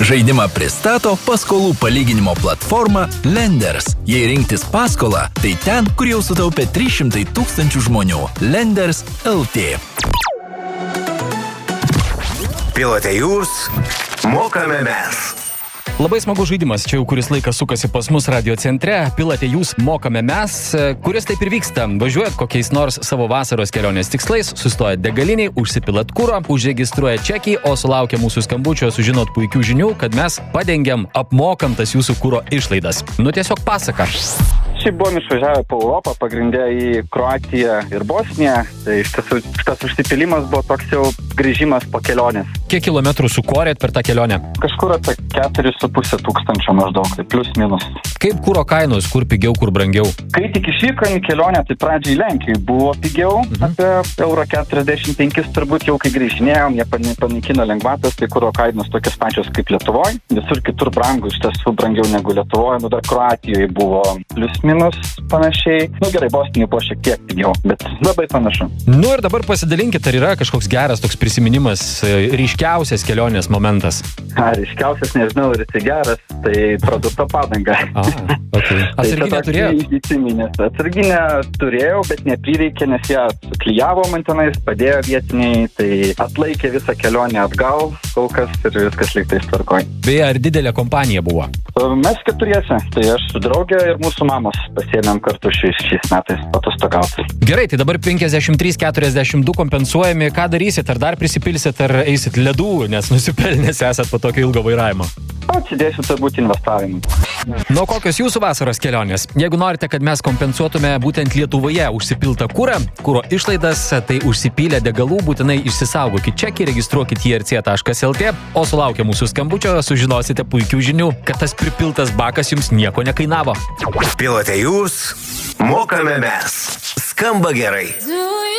Žaidimą pristato paskolų palyginimo platforma Lenders. Jei rinktis paskolą, tai ten, kur jau sutaupė 300 000 žmonių. Lenders LT. Pilote jūs, mokame mes. Labai smagus žaidimas, čia jau kuris laikas sukasi pas mus radio centre. Pilote jūs, mokame mes, kuris taip ir vyksta. Važiuojat kokiais nors savo vasaros kelionės tikslais, sustojat degaliniai, užsipilat kuro, užregistruojat čekį, o sulaukia mūsų skambučio, sužinot puikių žinių, kad mes padengiam, apmokam tas jūsų kuro išlaidas. Nu tiesiog pasaka. Šiaip buvom išvažiavę po Europą, pagrindė į Kroatiją ir Bosniją. Tai iš tiesų tas užsipilimas buvo toks jau grįžimas po kelionės. Kiek kilometrų sukorėt per tą kelionę? Kažkur apie 4,5 tūkstančio maždaug, tai plius minus. Kaip kuro kainos, kur pigiau, kur brangiau? Kai tik išvyko į kelionę, tai pradžiai Lenkijai buvo pigiau, apie €45 turbūt jau kai grįžinėjom, jie panaikino lengvatas, tai kuro kainos tokios pačios kaip Lietuvoje. Visur kitur brangu, iš tiesų brangiau negu Lietuvoje, nu dar Kroatijoje buvo plius minus panašiai. Nu gerai, Bosnijoje buvo šiek tiek pigiau, bet labai panašu. Nu ir dabar pasidalinkit, ar yra kažkoks geras toks prisiminimas, ryškiausias kelionės momentas? Ryškiausias, nežinau, ir jis geras, tai produkto padanga. Okay. Atsarginę turėjot? Atsarginę turėjau, bet neprireikė, nes ją suklijavo man tenais, padėjo vietiniai, tai atlaikė visą kelionę atgal, kol kas ir viskas lygtais tvarkoj. Beje, ar didelė kompanija buvo? Mes keturiese, tai aš su draugė ir mūsų mamos pasiėmėm kartu šiais metais atostogauti. Gerai, tai dabar 53-42 kompensuojami, ką darysit, ar dar prisipilsit, ar eisit ledų, nes nusipelnęs esat po tokio ilgo vairavimo? Atsidėsiu turbūt investavimui. Nuo kokios jūsų vasaros kelionės? Jeigu norite, kad mes kompensuotume būtent Lietuvoje užsipiltą kurą, kuro išlaidas, tai užsipylę degalų būtinai išsisaugokit čekį, registruokit irc.lt, o sulaukę mūsų skambučio sužinosite puikių žinių, kad tas pripiltas bakas jums nieko nekainavo. Pilote jūs, mokame mes. Skamba gerai.